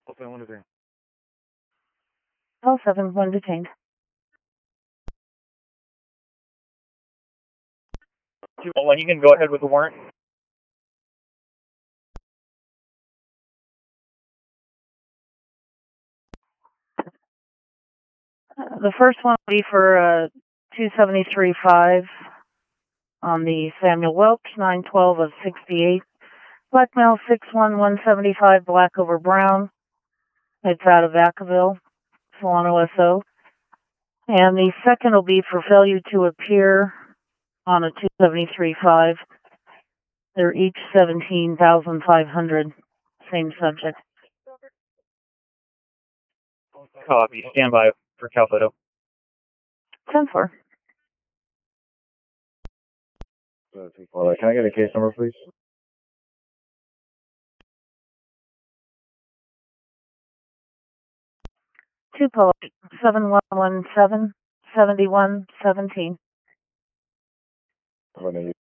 Open one detained. All 7, 1 detained. 201, you can go ahead with the warrant. The first one will be for 273.5 on the Samuel Welch, 912 of 68. Blackmail 61175, black over brown. It's out of Vacaville, Solano SO. And the second will be for failure to appear on a 273.5. They're each 17,500. Same subject. Copy. Stand by for Cal Photo. 10-4. Can I get a case number, please? 2 Polo 7117 7117. I'm going to